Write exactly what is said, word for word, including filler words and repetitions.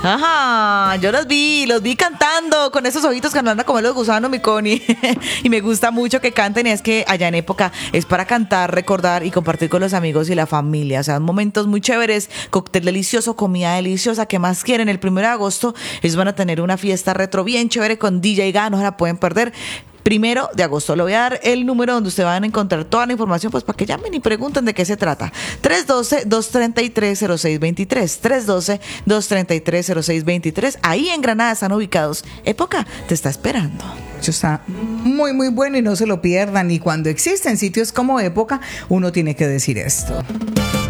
Ajá, yo los vi, los vi cantando con esos ojitos que andan a comer los gusanos, mi Connie. Y me gusta mucho que canten, y es que allá en época es para cantar, recordar y compartir con los amigos y la familia. O sea, momentos muy chéveres, cóctel delicioso, comida deliciosa. ¿Qué más quieren? El primero de agosto ellos van a tener una fiesta retro bien chévere con D J Ga, no se la pueden perder. Primero de agosto. Le voy a dar el número donde ustedes van a encontrar toda la información, pues para que llamen y pregunten de qué se trata. tres uno dos, dos tres tres, cero seis dos tres. tres uno dos, dos tres tres, cero seis dos tres. Ahí en Granada están ubicados. Época te está esperando. Eso está muy, muy bueno y no se lo pierdan. Y cuando existen sitios como Época, uno tiene que decir esto.